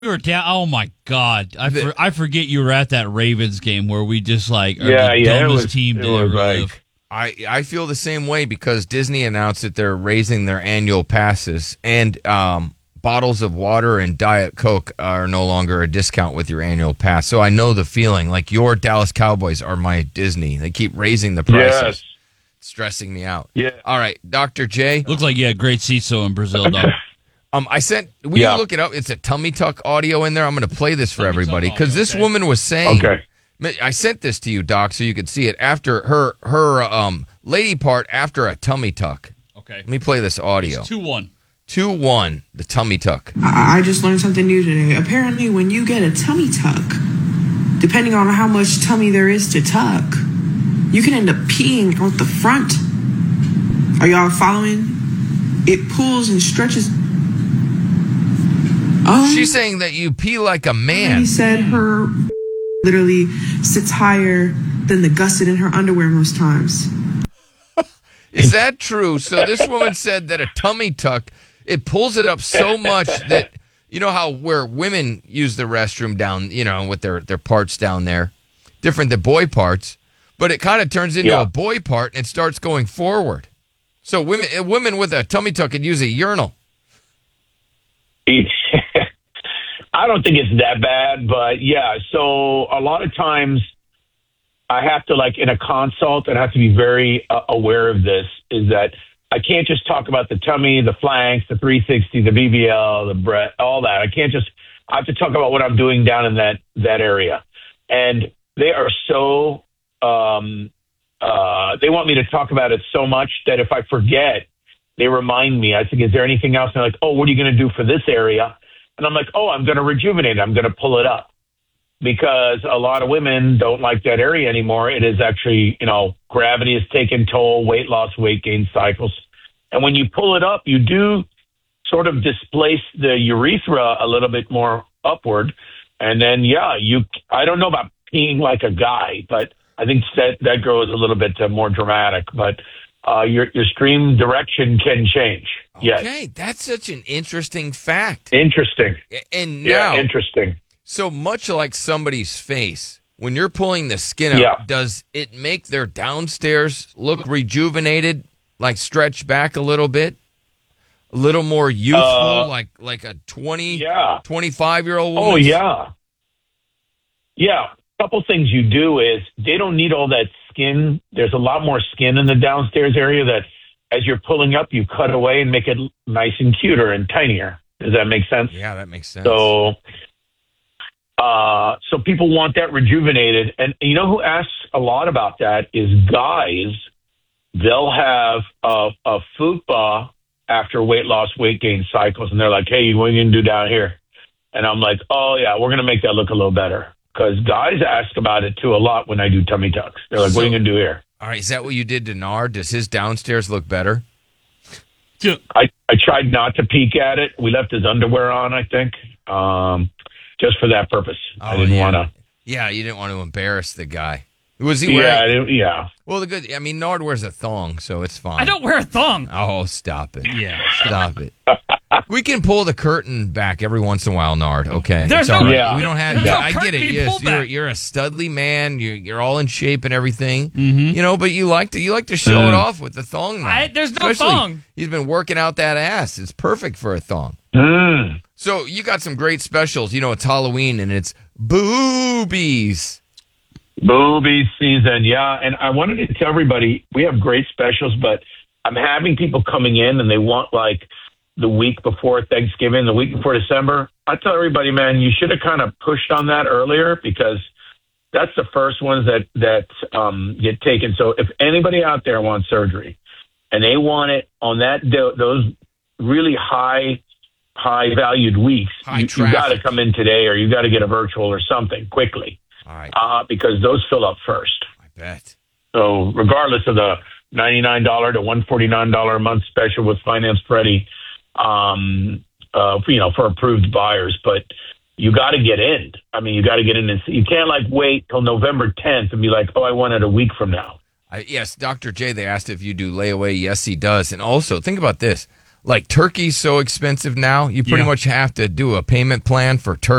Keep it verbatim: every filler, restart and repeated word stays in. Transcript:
We were down. Oh my God! I for, I forget you were at that Ravens game where we just like are yeah, the yeah, dumbest it was, team it to was ever like, live. I, I feel the same way because Disney announced that they're raising their annual passes, and um, bottles of water and Diet Coke are no longer a discount with your annual pass. So I know the feeling. Like your Dallas Cowboys are my Disney. They keep raising the prices. Yes. It's stressing me out. Yeah. All right, Doctor J. Looks like you had great CISO in Brazil, dog. Um, I sent. Will Yeah. you look it up? It's a tummy tuck audio in there. I'm going to play this for everybody tuck because audio, this okay. woman was saying. Okay. I sent this to you, Doc, so you could see it after her her um lady part after a tummy tuck. Okay. Let me play this audio. two one. Two one, the tummy tuck. I I just learned something new today. Apparently, when you get a tummy tuck, depending on how much tummy there is to tuck, you can end up peeing out the front. Are y'all following? It pulls and stretches. Oh, She's saying that you pee like a man. He said her literally sits higher than the gusset in her underwear most times. Is that true? So this woman said that a tummy tuck, it pulls it up so much that, you know how where women use the restroom down, you know, with their, their parts down there, different than boy parts, but it kind of turns into Yeah. a boy part and it starts going forward. So women women with a tummy tuck could use a urinal. I don't think it's that bad, but yeah. So a lot of times I have to, like in a consult, and I have to be very uh, aware of this, is that I can't just talk about the tummy, the flanks, the three sixty, the B B L, the breast, all that. I can't just, I have to talk about what I'm doing down in that, that area. And they are so, um, uh, they want me to talk about it so much that if I forget, they remind me. I think, is there anything else? And they're like, oh, what are you going to do for this area? And I'm like, oh, I'm going to rejuvenate it. I'm going to pull it up. Because a lot of women don't like that area anymore. It is actually, you know, gravity has taken toll, weight loss, weight gain cycles. And when you pull it up, you do sort of displace the urethra a little bit more upward. And then, yeah, you, I don't know about peeing like a guy, but I think that, that goes a little bit uh, more dramatic. But uh, your, your stream direction can change. Yes. Okay, that's such an interesting fact. Interesting. And Yeah, now, interesting. so much like somebody's face, when you're pulling the skin out, Yeah. does it make their downstairs look rejuvenated, like stretch back a little bit? A little more youthful, Uh, like like a twenty, Yeah. twenty-five-year-old woman? Oh, yeah. Yeah. A couple things you do is they don't need all that skin. There's a lot more skin in the downstairs area that as you're pulling up, you cut away and make it nice and cuter and tinier. Does that make sense? Yeah, that makes sense. So, uh, so people want that rejuvenated. And you know who asks a lot about that is guys. They'll have a, a fupa after weight loss, weight gain cycles. And they're like, hey, what are you going to do down here? And I'm like, oh, yeah, we're going to make that look a little better. Because guys ask about it, too, a lot when I do tummy tucks. They're like, So- what are you going to do here? All right, is that what you did to Nard? Does his downstairs look better? I, I tried not to peek at it. We left his underwear on, I think, um, just for that purpose. I Oh, didn't yeah. want to. Yeah, you didn't want to embarrass the guy. Was he wearing? Yeah, I didn't- yeah. Well, the good. I mean, Nard wears a thong, so it's fine. I don't wear a thong. Oh, stop it! Yeah, Stop it. We can pull the curtain back every once in a while, Nard. Okay, There's It's all no- right. Yeah. We don't have. There's Yeah, no I get curtain it. being Yes, pulled you're back. you're a studly man. You're you're all in shape and everything. Mm-hmm. You know, but you like to you like to show it off with the thong. Now. I- there's no Especially, thong. He's been working out that ass. It's perfect for a thong. Mm. So you got some great specials. You know, it's Halloween and it's boobies. Booby season, yeah. And I wanted to tell everybody we have great specials, but I'm having people coming in and they want like the week before Thanksgiving, the week before December. I tell everybody, man, you should have kind of pushed on that earlier because that's the first ones that that um, get taken. So if anybody out there wants surgery and they want it on that those really high high valued weeks, High you, you traffic. got to come in today or you got to get a virtual or something quickly. All right, Uh, because those fill up first. I bet. So regardless of the ninety-nine dollars to one hundred forty-nine dollars a month special with Finance Ready, um, uh, you know, for approved buyers, but you got to get in. I mean, you got to get in and see. You can't like wait till November tenth and be like, oh, I want it a week from now. I, yes, Doctor J, they asked if you do layaway. Yes, he does. And also, think about this. like turkey's so expensive now. You pretty Yeah. much have to do a payment plan for turkey.